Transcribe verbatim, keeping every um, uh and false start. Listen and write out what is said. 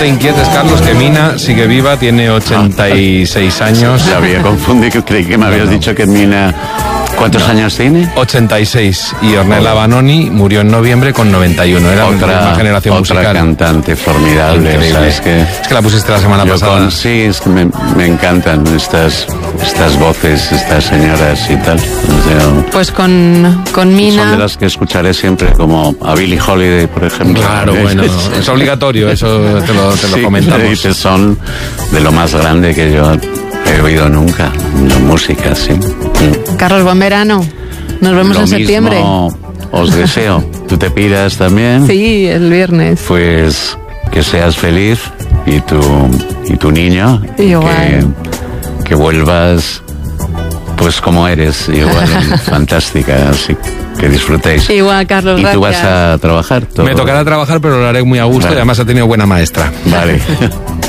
inquietes, Carlos, que Mina sigue viva, tiene ochenta y seis años. Se había confundido, creí que me habías no, no. dicho que Mina... ¿Cuántos no. años tiene? ochenta y seis. Y Ornella Vanoni murió en noviembre con noventa y uno. Era otra, una generación otra musical. Otra cantante formidable. Increíble. O sea, es, que es que la pusiste la semana pasada. Con, sí, es que me, me encantan estas, estas voces, estas señoras y tal. O sea, pues con, con Mina... Son de las que escucharé siempre, como a Billie Holiday, por ejemplo. Claro, bueno, es obligatorio, eso te lo, te lo sí, comentamos. Dices, son de lo más grande que yo he oído nunca, la música, sí. Carlos, buen verano. Nos vemos Lo en septiembre. Mismo os deseo. ¿Tú te piras también? Sí, el viernes. Pues que seas feliz y tu, y tu niño. Igual. Que, que vuelvas pues como eres, igual fantástica, así que disfrutéis. Igual, Carlos, ¿Y gracias. tú vas a trabajar? Todo? Me tocará trabajar, pero lo haré muy a gusto, vale. Y además ha tenido buena maestra. Vale.